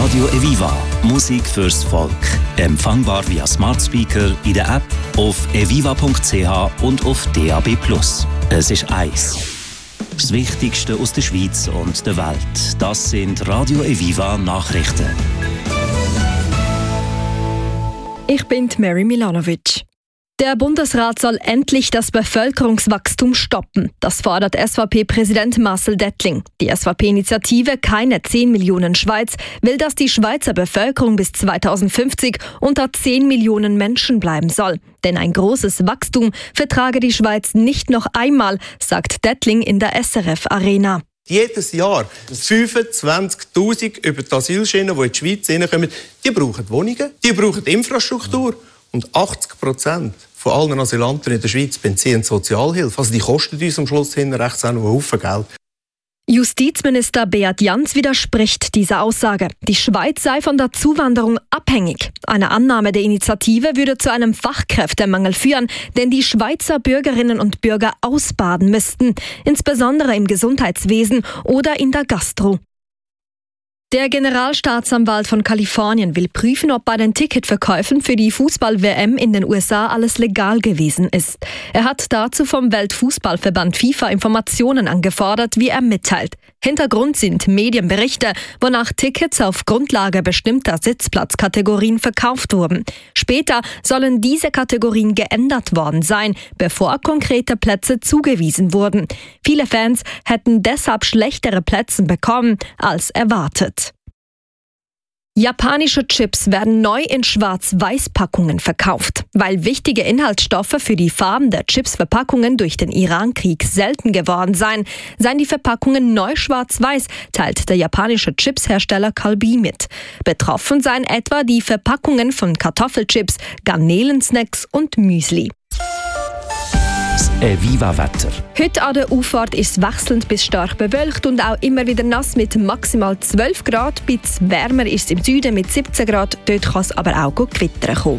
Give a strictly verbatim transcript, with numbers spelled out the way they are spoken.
Radio Eviva. Musik fürs Volk. Empfangbar via Smart Speaker, in der App, auf eviva punkt c h und auf D A B plus. Es ist eins. Das Wichtigste aus der Schweiz und der Welt. Das sind Radio Eviva Nachrichten. Ich bin Mary Milanovic. Der Bundesrat soll endlich das Bevölkerungswachstum stoppen. Das fordert S V P-Präsident Marcel Dettling. Die S V P-Initiative Keine zehn Millionen Schweiz will, dass die Schweizer Bevölkerung bis zweitausendfünfzig unter zehn Millionen Menschen bleiben soll. Denn ein großes Wachstum vertrage die Schweiz nicht noch einmal, sagt Dettling in der S R F Arena. Jedes Jahr fünfundzwanzigtausend über die Asylschienen, die in die Schweiz hineinkommen, die brauchen Wohnungen, die brauchen Infrastruktur. Und achtzig Prozent von allen Asylanten in der Schweiz beziehen Sozialhilfe. Also die kosten uns am Schluss hin rechts auch noch einen Haufen Geld. Justizminister Beat Jans widerspricht dieser Aussage. Die Schweiz sei von der Zuwanderung abhängig. Eine Annahme der Initiative würde zu einem Fachkräftemangel führen, denn die Schweizer Bürgerinnen und Bürger ausbaden müssten, insbesondere im Gesundheitswesen oder in der Gastro. Der Generalstaatsanwalt von Kalifornien will prüfen, ob bei den Ticketverkäufen für die Fußball-W M in den U S A alles legal gewesen ist. Er hat dazu vom Weltfußballverband FIFA Informationen angefordert, wie er mitteilt. Hintergrund sind Medienberichte, wonach Tickets auf Grundlage bestimmter Sitzplatzkategorien verkauft wurden. Später sollen diese Kategorien geändert worden sein, bevor konkrete Plätze zugewiesen wurden. Viele Fans hätten deshalb schlechtere Plätze bekommen als erwartet. Japanische Chips werden neu in Schwarz-Weiß-Packungen verkauft. Weil wichtige Inhaltsstoffe für die Farben der Chips-Verpackungen durch den Irankrieg selten geworden seien, seien die Verpackungen neu schwarz-weiß, teilt der japanische Chipshersteller Calbee mit. Betroffen seien etwa die Verpackungen von Kartoffelchips, Garnelensnacks und Müsli. Das Eviva-Wetter. Heute an der Auffahrt ist es wechselnd bis stark bewölkt und auch immer wieder nass mit maximal zwölf Grad. Bis wärmer ist es im Süden mit siebzehn Grad. Dort kann es aber auch gewittern kommen.